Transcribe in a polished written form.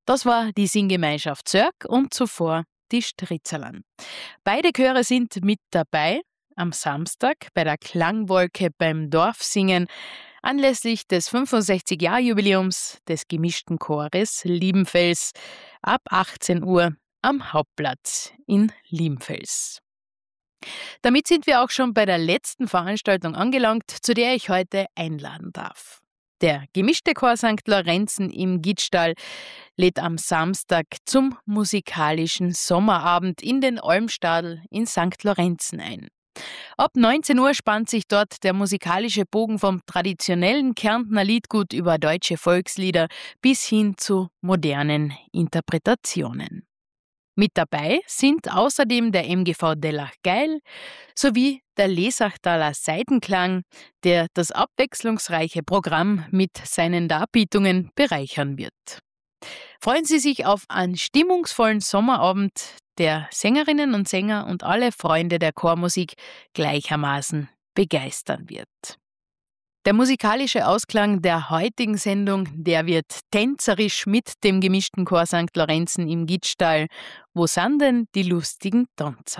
Das war die Singgemeinschaft Zörg und zuvor die Stritzerln. Beide Chöre sind mit dabei am Samstag bei der Klangwolke beim Dorfsingen anlässlich des 65-Jahr-Jubiläums des gemischten Chores Liebenfels ab 18 Uhr am Hauptplatz in Liebenfels. Damit sind wir auch schon bei der letzten Veranstaltung angelangt, zu der ich heute einladen darf. Der gemischte Chor St. Lorenzen im Gittstall lädt am Samstag zum musikalischen Sommerabend in den Olmstadl in St. Lorenzen ein. Ab 19 Uhr spannt sich dort der musikalische Bogen vom traditionellen Kärntner Liedgut über deutsche Volkslieder bis hin zu modernen Interpretationen. Mit dabei sind außerdem der MGV Dellach-Geil sowie der Lesachtaler Seidenklang, der das abwechslungsreiche Programm mit seinen Darbietungen bereichern wird. Freuen Sie sich auf einen stimmungsvollen Sommerabend, der Sängerinnen und Sänger und alle Freunde der Chormusik gleichermaßen begeistern wird. Der musikalische Ausklang der heutigen Sendung, der wird tänzerisch mit dem gemischten Chor St. Lorenzen im Gittstall. Wo sind denn die lustigen Tanzer?